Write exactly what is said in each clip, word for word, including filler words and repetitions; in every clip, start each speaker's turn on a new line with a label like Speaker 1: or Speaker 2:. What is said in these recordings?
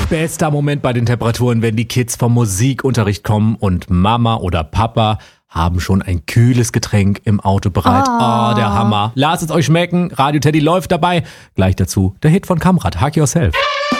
Speaker 1: Bester Moment bei den Temperaturen, wenn die Kids vom Musikunterricht kommen und Mama oder Papa haben schon ein kühles Getränk im Auto bereit. Oh, oh der Hammer. Lasst es euch schmecken. Radio Teddy läuft dabei. Gleich dazu der Hit von Kamrat, Hug Yourself.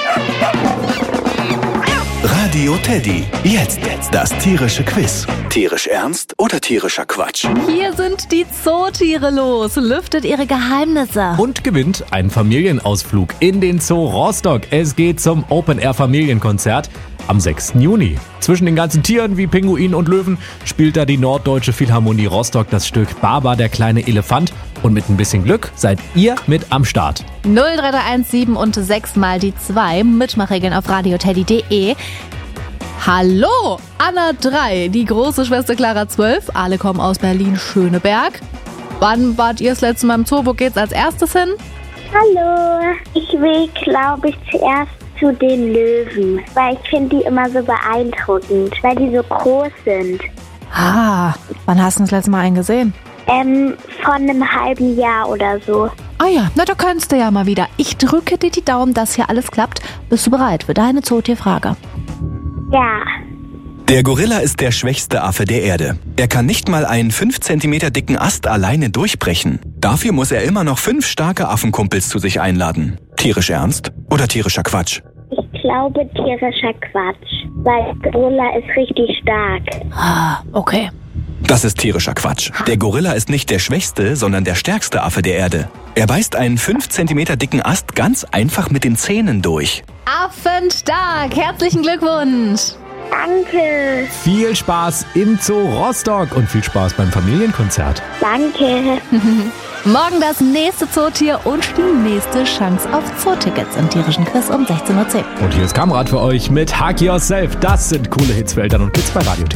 Speaker 2: Radio Teddy. Jetzt, jetzt das tierische Quiz. Tierisch ernst oder tierischer Quatsch?
Speaker 3: Hier sind die Zootiere los. Lüftet ihre Geheimnisse.
Speaker 1: Und gewinnt einen Familienausflug in den Zoo Rostock. Es geht zum Open-Air-Familienkonzert am sechsten Juni. Zwischen den ganzen Tieren wie Pinguinen und Löwen spielt da die Norddeutsche Philharmonie Rostock das Stück Baba, der kleine Elefant. Und mit ein bisschen Glück seid ihr mit am Start.
Speaker 3: null drei drei eins sieben und sechs mal die zwei. Mitmachregeln auf radioteddy punkt de. Hallo, Anna drei, die große Schwester Clara zwölf. Alle kommen aus Berlin-Schöneberg. Wann wart ihr das letzte Mal im Zoo? Wo geht's als erstes hin?
Speaker 4: Hallo, ich will, glaube ich, zuerst zu den Löwen, weil ich finde die immer so beeindruckend, weil die so groß sind.
Speaker 3: Ah, wann hast du das letzte Mal einen gesehen?
Speaker 4: Ähm, von einem halben Jahr oder so.
Speaker 3: Ah ja, na da kannst du ja mal wieder. Ich drücke dir die Daumen, dass hier alles klappt. Bist du bereit für deine Zootierfrage?
Speaker 4: Ja.
Speaker 2: Der Gorilla ist der schwächste Affe der Erde. Er kann nicht mal einen fünf Zentimeter dicken Ast alleine durchbrechen. Dafür muss er immer noch fünf starke Affenkumpels zu sich einladen. Tierisch ernst oder tierischer Quatsch?
Speaker 4: Ich glaube tierischer Quatsch, weil Gorilla ist richtig stark.
Speaker 3: Ah, okay.
Speaker 2: Das ist tierischer Quatsch. Der Gorilla ist nicht der schwächste, sondern der stärkste Affe der Erde. Er beißt einen fünf Zentimeter dicken Ast ganz einfach mit den Zähnen durch.
Speaker 3: Affenstark, herzlichen Glückwunsch.
Speaker 4: Danke.
Speaker 1: Viel Spaß im Zoo Rostock und viel Spaß beim Familienkonzert.
Speaker 4: Danke.
Speaker 3: Morgen das nächste Zootier und die nächste Chance auf Zootickets im tierischen Quiz um sechzehn Uhr zehn.
Speaker 1: Und hier ist Kamrat für euch mit Hug Yourself. Das sind coole Hits für Eltern und Kids bei Radio Teddy.